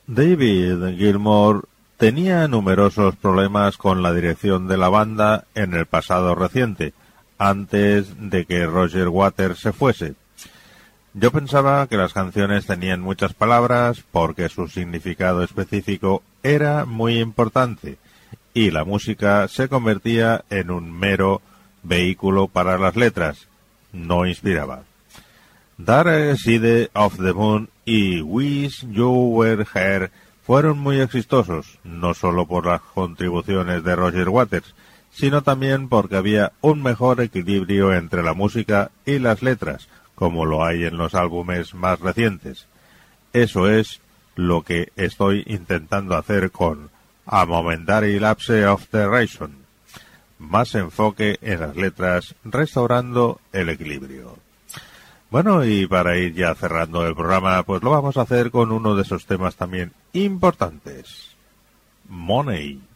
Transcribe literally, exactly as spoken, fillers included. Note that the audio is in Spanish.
David Gilmour tenía numerosos problemas con la dirección de la banda en el pasado reciente, antes de que Roger Waters se fuese. Yo pensaba que las canciones tenían muchas palabras porque su significado específico era muy importante y la música se convertía en un mero vehículo para las letras, no inspiraba. Dark Side of the Moon y Wish You Were Here fueron muy exitosos, no solo por las contribuciones de Roger Waters, sino también porque había un mejor equilibrio entre la música y las letras, como lo hay en los álbumes más recientes. Eso es lo que estoy intentando hacer con A Momentary Lapse of the Reason. Más enfoque en las letras, restaurando el equilibrio. Bueno, y para ir ya cerrando el programa, pues lo vamos a hacer con uno de esos temas también importantes. Money.